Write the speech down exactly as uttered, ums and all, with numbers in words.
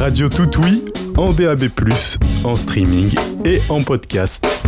Radio Toutoui, en D A B plus, en streaming et en podcast.